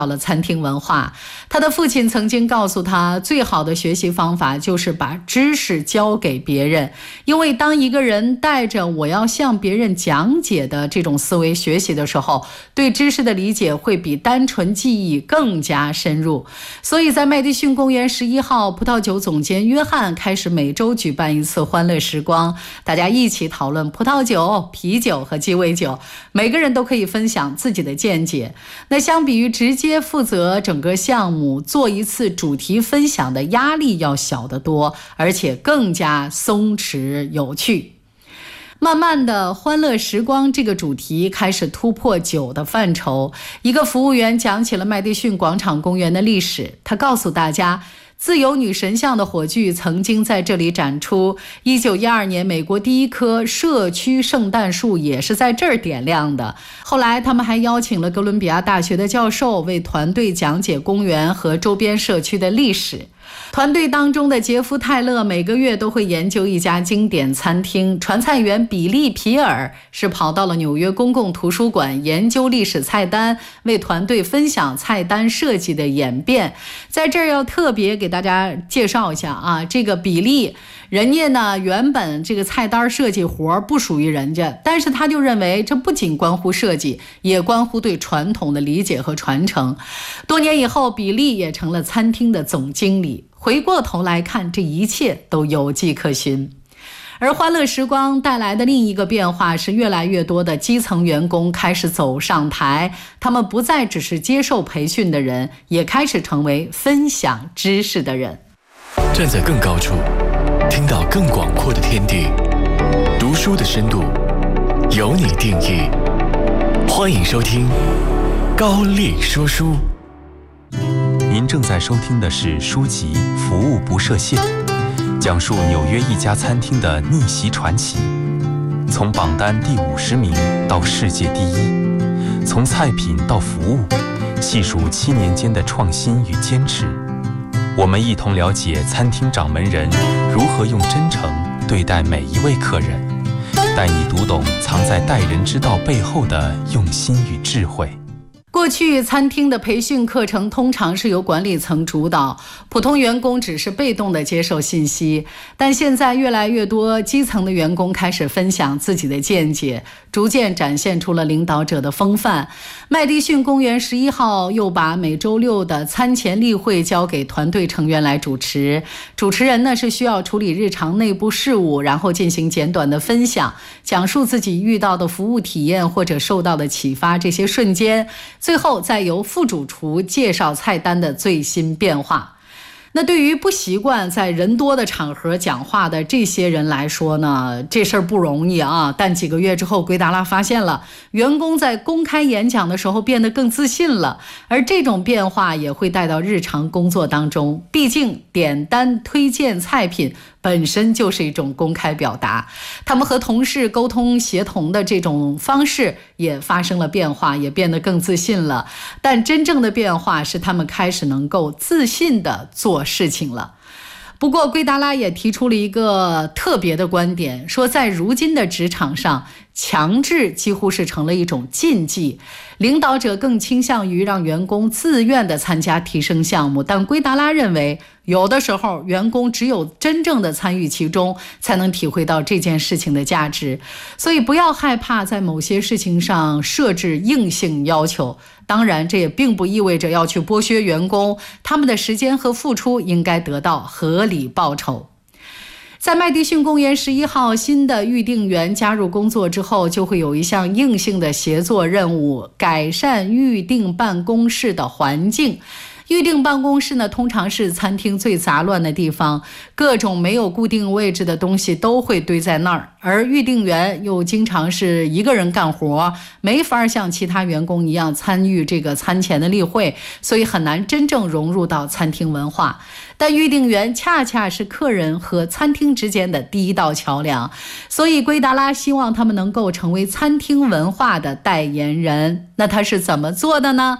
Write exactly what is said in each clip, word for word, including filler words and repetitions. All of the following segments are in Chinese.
到了餐厅文化。他的父亲曾经告诉他，最好的学习方法就是把知识交给别人，因为当一个人带着我要向别人讲解的这种思维学习的时候，对知识的理解会比单纯记忆更加深入。所以在麦迪逊公园十一号，葡萄酒总监约翰开始每周举办一次欢乐时光，大家一起讨论葡萄酒、啤酒和鸡尾酒，每个人都可以分享自己的见解。那相比于直接负责整个项目，做一次主题分享的压力要小得多，而且更加松弛有趣。慢慢的，欢乐时光这个主题开始突破酒的范畴。一个服务员讲起了麦迪逊广场公园的历史，他告诉大家，自由女神像的火炬曾经在这里展出，一九一二年美国第一棵社区圣诞树也是在这儿点亮的。后来他们还邀请了哥伦比亚大学的教授为团队讲解公园和周边社区的历史。团队当中的杰夫·泰勒每个月都会研究一家经典餐厅，传菜员比利·皮尔是跑到了纽约公共图书馆研究历史菜单，为团队分享菜单设计的演变。在这儿要特别给大家介绍一下啊，这个比利人家呢原本这个菜单设计活不属于人家，但是他就认为这不仅关乎设计，也关乎对传统的理解和传承。多年以后，比利也成了餐厅的总经理。回过头来看，这一切都有迹可循。而欢乐时光带来的另一个变化是，越来越多的基层员工开始走上台，他们不再只是接受培训的人，也开始成为分享知识的人。 站在更高处，听到更广阔的天地，读书的深度由你定义。欢迎收听高丽说书。 您正在收听的是书籍《服务不设限》，讲述纽约一家餐厅的逆袭传奇，从榜单第五十名到世界第一，从菜品到服务，细数七年间的创新与坚持。我们一同了解餐厅掌门人如何用真诚对待每一位客人，带你读懂藏在待人之道背后的用心与智慧。 过去餐厅的培训课程通常是由管理层主导，普通员工只是被动的接受信息。但现在越来越多基层的员工开始分享自己的见解，逐渐展现出了领导者的风范。麦迪逊公园十一号又把每周六的餐前例会交给团队成员来主持，主持人呢是需要处理日常内部事务，然后进行简短的分享，讲述自己遇到的服务体验或者受到的启发这些瞬间，最后再由副主厨介绍菜单的最新变化。那对于不习惯在人多的场合讲话的这些人来说呢，这事儿不容易啊。但几个月之后，圭达拉发现了员工在公开演讲的时候变得更自信了，而这种变化也会带到日常工作当中。毕竟点单推荐菜品本身就是一种公开表达，他们和同事沟通协同的这种方式也发生了变化，也变得更自信了。但真正的变化是他们开始能够自信地做事情了。不过圭达拉也提出了一个特别的观点，说在如今的职场上，强制几乎是成了一种禁忌，领导者更倾向于让员工自愿地参加提升项目，但圭达拉认为有的时候员工只有真正的参与其中，才能体会到这件事情的价值。所以不要害怕在某些事情上设置硬性要求，当然这也并不意味着要去剥削员工，他们的时间和付出应该得到合理报酬。在麦迪逊公园十一号新的预订员加入工作之后，就会有一项硬性的协作任务，改善预订办公室的环境。预订办公室呢，通常是餐厅最杂乱的地方，各种没有固定位置的东西都会堆在那儿，而预订员又经常是一个人干活，没法像其他员工一样参与这个餐前的例会，所以很难真正融入到餐厅文化。但预订员恰恰是客人和餐厅之间的第一道桥梁，所以圭达拉希望他们能够成为餐厅文化的代言人。那他是怎么做的呢？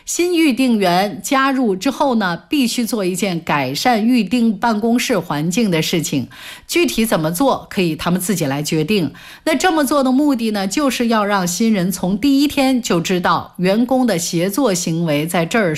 新预订员加入之后呢，必须做一件改善预订办公室环境的事情，具体怎么做可以他们自己来决定。那这么做的目的呢，就是要让新人从第一天就知道员工的协作行为在这儿